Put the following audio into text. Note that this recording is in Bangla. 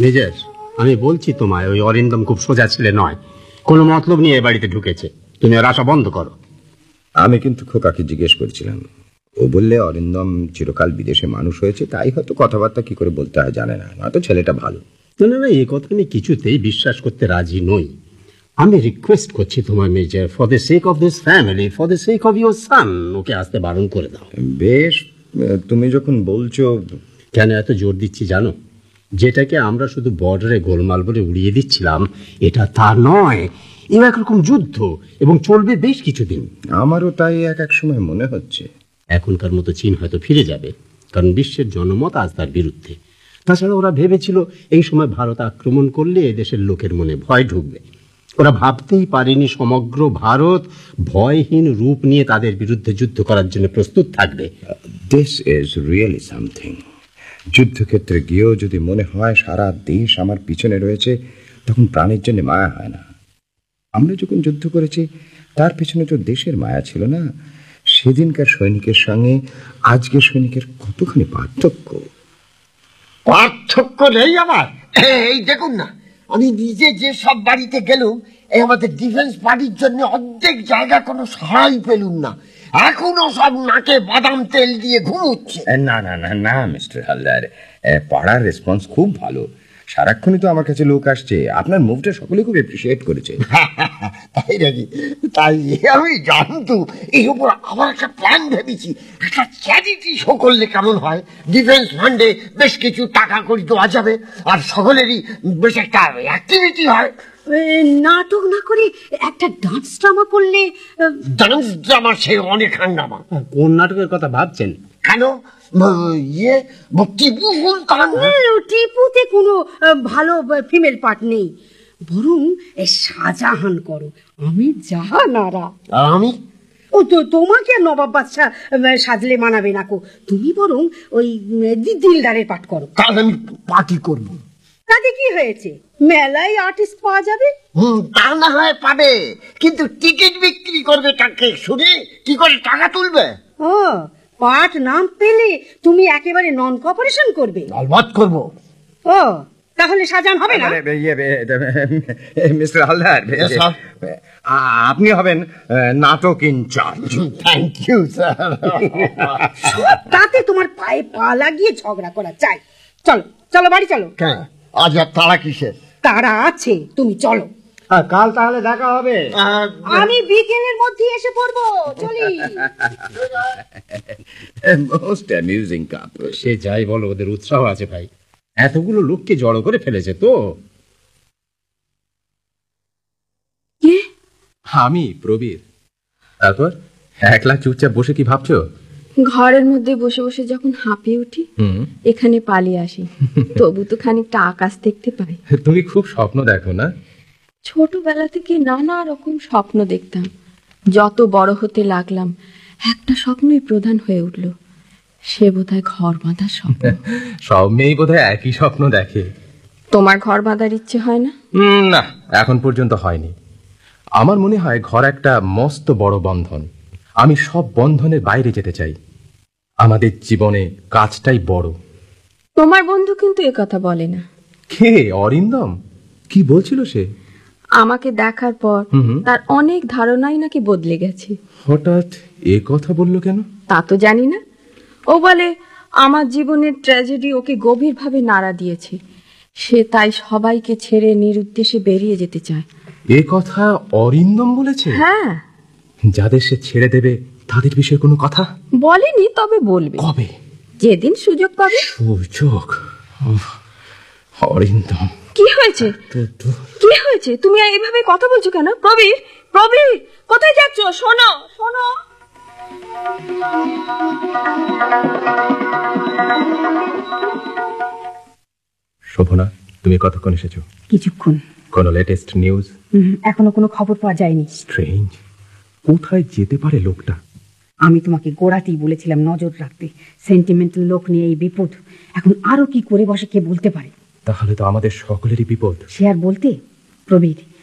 মেজর, আমি বলছি তোমায়, ওই অরিন্দম খুব সোজা ছেলে নয়, কোনো মতলব নিয়ে এ বাড়িতে ঢুকেছে। তুমি ওর আশা বন্ধ করো। আমি কিন্তু খোকাকে জিজ্ঞেস করছিলাম, ও বললে অরিন্দম চিরকাল বিদেশে মানুষ হয়েছে, তাই হয়তো কথাবার্তা কি করে বলতে হয় জানে না, নয়তো ছেলেটা ভালো। না না, এই কথা আমি কিছুতেই বিশ্বাস করতে রাজি নই। আমি রিকোয়েস্ট করছি তোমার major, for the sake of this family, for the sake of your সান, ওকে আসতে বারণ করে দাও। বেশ, তুমি যখন বলছো। কেন এত জোর দিচ্ছি জানো? যেটাকে আমরা শুধু বর্ডারে গোলমাল বলে উড়িয়ে দিচ্ছিলাম, এটা তা নয়। এবার একরকম যুদ্ধ, এবং চলবে বেশ কিছুদিন। আমারও তাই এক সময় মনে হচ্ছে। এখনকার মতো চীন হয়তো ফিরে যাবে, কারণ বিশ্বের জনমত আজ তার বিরুদ্ধে। তাছাড়া ওরা ভেবেছিল এই সময় ভারত আক্রমণ করলে এদেশের লোকের মনে ভয় ঢুকবে। ওরা ভাবতেই পারেনি সমগ্র ভারত ভয়হীন রূপ নিয়ে তাদের বিরুদ্ধে যুদ্ধ করার জন্য প্রস্তুত থাকবে। This is really something. যুদ্ধক্ষেত্রে গিয়েও যদি মনে হয় সারা দেশ আমার পিছনে রয়েছে, তখন প্রাণের জন্য মায়া হয় না। আমরা যখন যুদ্ধ করেছি তার পেছনে তো দেশের মায়া ছিল না। সেদিনকার সৈনিকের সঙ্গে আজকের সৈনিকের কতখানি পার্থক্য। পার্থক্য নেই আমার। এই দেখুন না, আমি নিজে যে সব বাড়িতে গেলুম, এই আমাদের ডিফেন্স পার্টির জন্য অর্ধেক জায়গা কোনো সাহাই পেলুম না। এখনো সব নাকে বাদাম তেল দিয়ে ঘুমুচ্ছে। না না না না মিস্টার হালদার, পাড়ার রেসপন্স খুব ভালো। সারাক্ষণই তো আমার কাছে লোক আসছে। আপনার মুভটা সকলে খুব অ্যাপ্রিসিয়েট করেছে। তাই নাকি? তাই আমি জানতো। এই উপর আবার একটা প্ল্যান ভেবেছি। একটা চ্যারিটি শো করলে কেমন হয়? ডিফেন্স ফান্ডে বেশ কিছু টাকা করে দেওয়া যাবে, আর সকলেরই বেশ একটা অ্যাক্টিভিটি হয়। নাটক না করে একটা ডান্স ড্রামা করলে। ডান্স ড্রামা সে অনেক হাঙ্গামা। কোন নাটকের কথা ভাবছেন? কেন? ইয়ে টিপু সুলতান। টিপুতে কোনো ভালো ফিমেল পার্ট নেই, বরং শাহজাহান করো। আমি জাহানারা। আমি? ও তো তোমাকে নবাব বাদশা সাজলে মানাবে না কো। তুমি বরং ওই দিলদারের পাঠ করো। তাহলে আমি পার্টি করবো। তাতে কি হয়েছে? মেলায় আর্টিস্ট পাওয়া যাবে। তা না হয় পাবে, কিন্তু টিকিট বিক্রি করবে কাকে? শুনে কি করে টাকা তুলবে? ও, পাঠ নাম পেলে তুমি একেবারে নন কপারেশন করবে? অলবৎ করবো। ও, তাহলে সাজান হবে না? মিস্টার হালদার, আপনি হবেন নাটক ইনচার্জ। Thank you sir. তাতে তোমার পায়ে পা লাগিয়ে ঝগড়া করা চাই। চলো চলো, বাড়ি চলো। আজ আর তারা কিসের? তারা আছে, তুমি চলো। কাল তাহলে দেখা হবে। আমি বিকেলের মধ্যে এসে পড়বো। চলি। মোস্ট অ্যামিউজিং কাপল। সে যাই বলো, ওদের উৎসাহ আছে ভাই। এতগুলো লোককে জড়ো করে ফেলেছে তো। আমি প্রবীর। তারপর একলা চুপচাপ বসে কি ভাবছো? ঘরের মধ্যে বসে বসে যখন হাঁপিয়ে উঠি, এখানে পালিয়ে আসি, তবু তো খানিকটা আকাশ দেখতে পাই। তুমি খুব স্বপ্ন দেখো না? ছোটবেলা থেকে নানা রকম স্বপ্ন দেখতাম। যত বড় হতে লাগলাম, একটা স্বপ্নই প্রধান হয়ে উঠল। সে বোধহয় ঘর বাঁধার স্বপ্ন। সব মেয়েই বোধহয় একই স্বপ্ন দেখে। তোমার ঘর বাঁধার ইচ্ছে হয় না? না, এখন পর্যন্ত হয়নি। আমার মনে হয় ঘর একটা মস্ত বড় বন্ধন। আমি সব বন্ধনের বাইরে যেতে চাই। আমাদের জীবনে কাজটাই বড়। তোমার বন্ধু কিন্তু একথা বলে না। কে? অরিন্দম? কি বলছিল সে? আমাকে দেখার পর তার অনেক ধারণাই নাকি বদলে গেছে। হঠাৎ এ কথা বললো কেন? তা তো জানি না। ও বলে আমার জীবনের ট্র্যাজেডি ওকে গভীরভাবে নাড়া দিয়েছে। সে তাই সবাইকে ছেড়ে নিরুদ্দেশে বেরিয়ে যেতে চায়। এ কথা অরিন্দম বলেছে? হ্যাঁ। যাদের সে ছেড়ে দেবে তাদের বিষয়ে কোনো কথা বলেনি, তবে বলবে। কবে? যেদিন সুযোগ পাবে। সুযোগ? অরিন্দম। কি হয়েছে? কি হয়েছে? তুমি এইভাবে কথা বলছো কেন? প্রবীর, প্রবীর, কোথায় যাচ্ছ? শোনো, শোনো। শোভনা, তুমি কতক্ষণ এসেছো? কিছুক্ষণ। কোনো লেটেস্ট নিউজ? এখনো কোনো খবর পাওয়া যায়নি। স্ট্রেঞ্জ। কোথায় যেতে পারে লোকটা? আমি তোমাকে গোড়াতেই বলেছিলাম নজর রাখতে। সেন্টিমেন্টাল লোক নিয়ে এই বিপদ। এখন আরো কি করে বসে কে বলতে পারে? তাহলে তো আমাদের সকলেরই বিপদ। সে আর বলতে। প্রবীর,